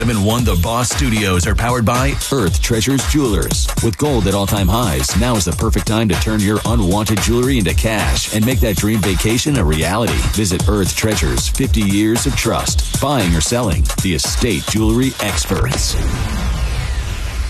7-1 The Boss Studios are powered by Earth Treasures Jewelers. With gold at all-time highs, now is the perfect time to turn your unwanted jewelry into cash and make that dream vacation a reality. Visit Earth Treasures, 50 years of trust. Buying or selling, the estate jewelry experts.